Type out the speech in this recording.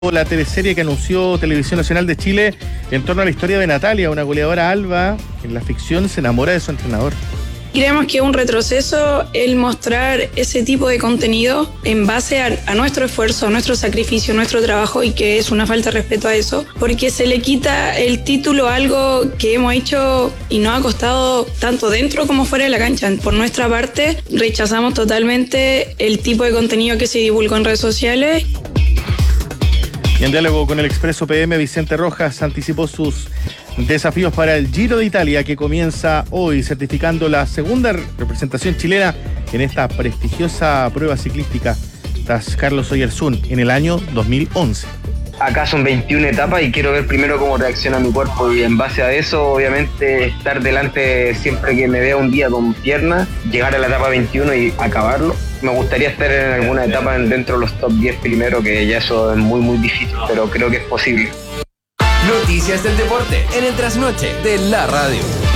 La teleserie que anunció Televisión Nacional de Chile en torno a la historia de Natalia, una goleadora alba que en la ficción se enamora de su entrenador. Creemos que es un retroceso el mostrar ese tipo de contenido en base a nuestro esfuerzo, a nuestro sacrificio, a nuestro trabajo, y que es una falta de respeto a eso, porque se le quita el título a algo que hemos hecho y nos ha costado tanto dentro como fuera de la cancha. Por nuestra parte, rechazamos totalmente el tipo de contenido que se divulgó en redes sociales. Y en diálogo con el Expreso PM, Vicente Rojas anticipó sus desafíos para el Giro de Italia, que comienza hoy, certificando la segunda representación chilena en esta prestigiosa prueba ciclística tras Carlos Oyarzún en el año 2011. Acá son 21 etapas y quiero ver primero cómo reacciona mi cuerpo, y en base a eso, obviamente, estar delante siempre que me vea un día con piernas, llegar a la etapa 21 y acabarlo. Me gustaría estar en alguna etapa dentro de los top 10 primero, que ya eso es muy muy difícil, pero creo que es posible. Noticias del deporte en el trasnoche de la radio.